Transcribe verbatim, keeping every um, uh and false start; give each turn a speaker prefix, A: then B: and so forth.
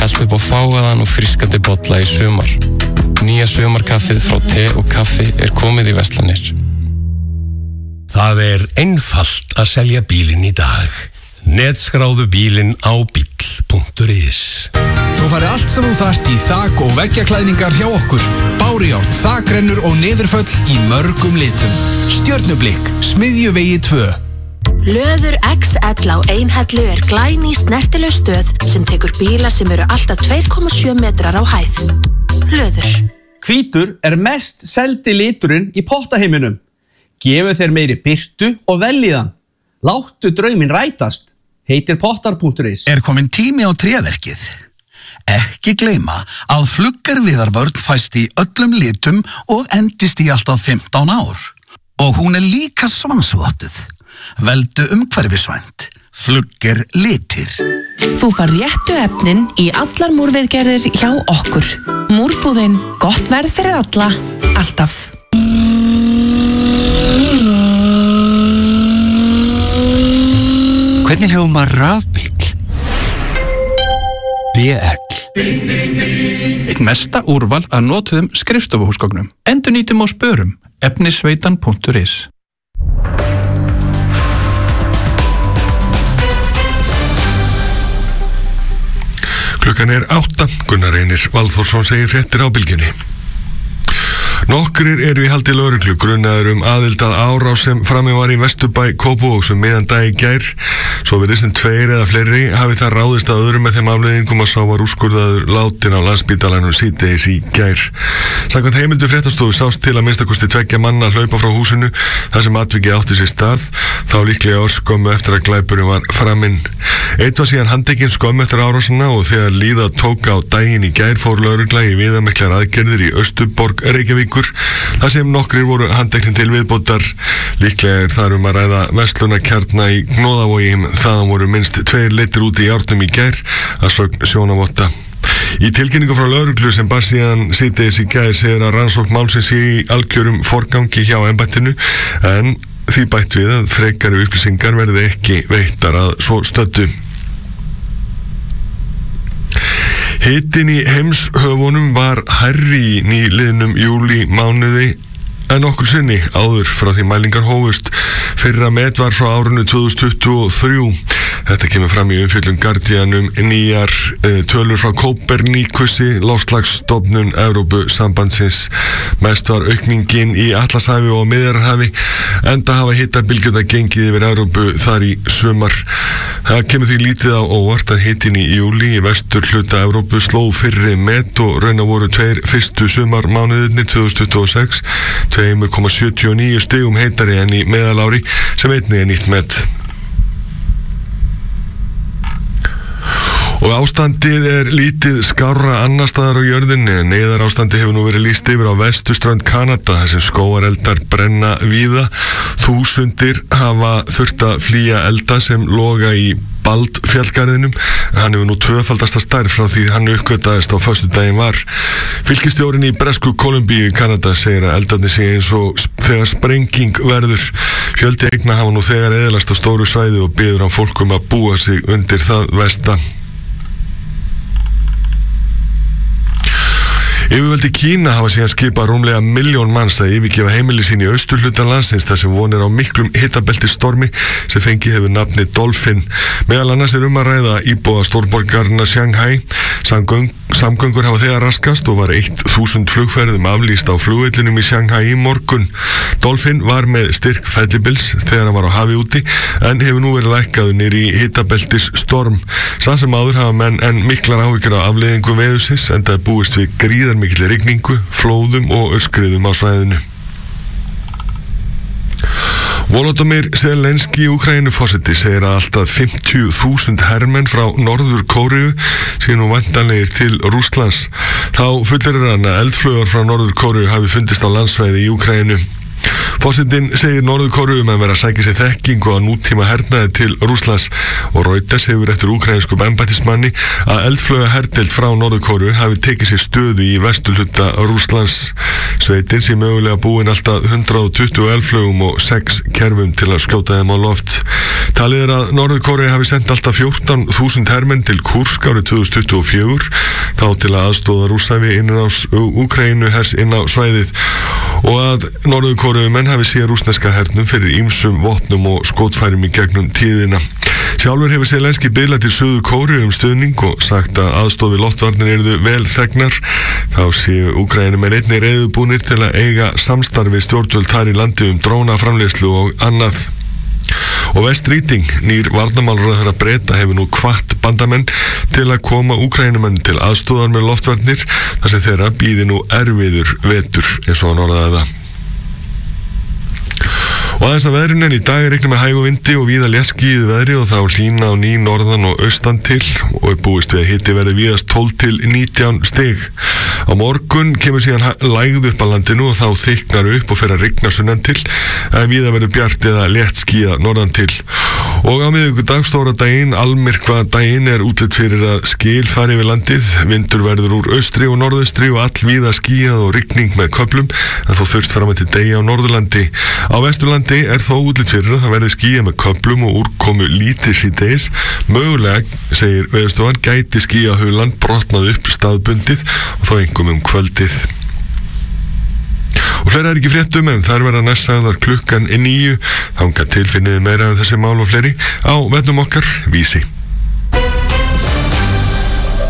A: Hellt upp á fágaðan og frískandi bolla í sumar. Nýja sumarkaffið frá te og kaffi er komið í verslanir.
B: Það er einfalt að selja bílinn í dag. Netskráðu bílinn á bíll punktur is.
C: Þú fari allt sem þú þarft í þak- og veggjaklæðningar hjá okkur. Bárujárn, þakrennur og niðurföll í mörgum litum. Stjörnublikk, Smiðjuvegi tvö.
D: Löður X L á Einhellu er glæný snertileg stöð sem tekur bíla sem eru alltaf tvö komma sjö metrar á hæð. Löður.
E: Hvítur er mest seldi liturinn í pottaheiminum. Gefu þeir meiri birtu og velíðan. Láttu drauminn rætast. Heitir pottar punktur is.
F: Er komin tími á tréverkið? Ekki gleyma að fluggarviðarvörn fæst í öllum litum og endist í alltaf fimmtán ár. Og hún er líka svansvottuð. Veldu umhverfisvænt. Flugger litir.
D: Þú far réttu efnin í allar múrviðgerðir hjá okkur. Múrbúðin, gott verð fyrir alla, alltaf.
F: Hvernig hljómar rafbíll? B L.
G: Eitt mesta úrval að notuðum skrifstofuhúsgögnum. Endurnýtum og spörum. efnisveitan punktur is.
H: Klukkan er átta. Gunnar Reynir Valþórsson segir fréttir á bylgjunni. Nokkrir eru í haldi lögreglu grunaður um aðild að árás sem frammi var í Vesturbæ Kópavogs um miðjan dag í gær. Svo virðist sem tveir eða fleiri hafi það ráðist að öðrum með þeim afleiðingum að sá var úrskurðaður látin á Landspítalanum síðdegis í gær. Samkvæmt heimildu fréttastofu sást til að minnstakosti tveggja manna hlaupa frá húsinu þar sem atvikið átti sér stað, þá líklega örskömmu eftir að glæpurinn var framinn. Eitt var síðan handtekinn skömmu eftir árásina og þegar líða tók á daginn í gær fór lögregla í viðamiklar aðgerðir í Austurborg Reykjavíkur, þar sem nokkrir voru handteknir til viðbótar. Líklega er þar um að ræða verslunarkjarna í Gnóðavogi. Þaðan voru minnst tveir leiddir út í járnum í gær, að sögn sjónavotta. Í tilkynningu frá lögreglu sem bar síðan síðdegis í gær segir að rannsókn málsins í algjörum forgangi hjá embættinu, en því bætt við að frekari upplýsingar verði ekki veittar að svo stöddu. Hitinn í heimshöfunum var hærri í nýliðnum júlí mánuði en okkur sinni áður frá því mælingar hófust. Fyrra met var frá árinu tvö þúsund tuttugu og þrjú. Þetta kemur fram í umfjöllun Guardian um nýjar uh, tölur frá Kópernikusi, loftslagsstofnun Evrópusambandsins. Mest var aukningin í Atlantshafi og Miðjarðarhafi, enda hafa hitabylgjurnar gengið yfir Evrópu þar í sumar. Það kemur því lítið á óvart að hitinn í júlí í vestur hluta Evrópu sló fyrri met og raunar voru tveir fyrstu sumarmánuðirnir tvö þúsund tuttugu og sex tvö komma sjötíu og níu stigum heitari en í meðalári sem einnig er nýtt met. Og ástandið er lítið skárra annar staðar á jörðinni en neyðarástandi hefur nú verið lýst yfir á vesturströnd Kanada þar sem skógareldar brenna víða. Þúsundir hafa þurft að flýja elda sem loga í Bald fjallgarðinum. Hann hefur nú tvöfaldasta stærð frá því hann uppgötaðist á föstudaginn var. Fylkisstjórinn í Bresku Kólumbíu í Kanada segir að eldarnir sé eins og þegar sprenging verður. Fjöldi eigna hafa nú þegar eyðilagst á stóru svæði og biður hann fólkum að búa sig undir það versta. Yfirvöld í Kína hafa síðan skipað rúmlega milljón manns að yfirgefa heimili sín í austurhluta landsins þar sem von er á miklum hitabelti stormi sem fengið hefur nafni Dolphin. Meðal annars er um að ræða íbúa stórborgarinnar Shanghai. Samgöng, samgöngur hafa þegar raskast og var þúsund flugferðum aflýst á flugvellinum í Shanghai í morgun. Dolphin var með styrk fellibils þegar hann var á hafi úti en hefur nú verið lækkaður niður í hitabeltis storm. Samt sem áður hafa menn en miklar áhyggjur af afleiðingum veðursins enda er búist við gríðar mikilli rigningu, flóðum og öskriðum á svæðinu. Volodymyr Zelenský Úkraínuforseti segir að alltaf fimmtíu þúsund hermenn frá Norður Kóreu séu nú væntanlegir til Rússlands. Þá fullir hann að eldflaugar frá Norður Kóreu hafi fundist á landsvæði í Úkraínu. Forsetinn segir Norður-Kóreu um að vera að sækja sér þekkingu á nútíma hernaði til Rússlands og Reuters hefur eftir úkraínskum embættismanni að eldflauga herdeild frá Norður-Kóreu hafi tekið sér stöðu í vesturhluta Rússlands. Sveitin sé mögulega búin alltaf hundrað og tuttugu eldflaugum og sex kerfum til að skjóta þeim á loft. Talið er að Norður-Kóreu hafi sendt alltaf fjórtán þúsund hermenn til Kursk árið tvö þúsund tuttugu og fjögur þá til að aðstoða Rússa við innrás Úkraínu hers inn á svæðið og að Norður-Kóreu menn hafi séð rússneska hernum fyrir ýmsum vopnum og skotfærum í gegnum tíðina. Sjálfur hefur Zelenski biðlað til Suður-Kóreu um stuðning og sagt að aðstoð við loftvarnir yrðu vel þegnar. Þá séu Úkraínu menn einnig reiðubúnir til að eiga samstarfi stjórnvöld þar í landi um drónaframleiðslu og annað. Og West Reading, nýr varnarmálaráðherra Breta, hefur nú hvatt bandamenn til að koma Úkraínumenn til aðstoðar með loftvarnir þar sem þeirra bíði nú erfiður vetur, eins og hann orðaði það. Og aðeins að veðrinu en í dag er reiknað með hægu vindi og víða léttskýjuðu veðri og þá hlýna á ný norðan og austan til og er búist við að hiti verði víðast tólf til nítján stig. Á morgun kemur síðan lægð upp að landinu og þá þykknar upp og fer að rigna sunnan til en víða verður bjart eða léttskýjað norðan til. Og á miðvikudag stóra daginn, almyrkva daginn er útlit fyrir að skil fari yfir landið, vindur verður úr austri og norðaustri og allvíða skýjað og rigning með köflum en þó þurft fram eftir degi á Norðurlandi. Á Vesturlandi er þó útlit fyrir að það verði skýjað með köflum og úrkomu lítið síðdegis. Mögulega, segir Veðurstofan, gæti skýjahulan brotnað upp staðbundið og þó einkum um kvöldið. Og fleira er ekki fréttum en þar verða næst sagðar klukkan níu. Þangað til finniði meira um þessi mál og fleiri á vefnum okkar Vísi.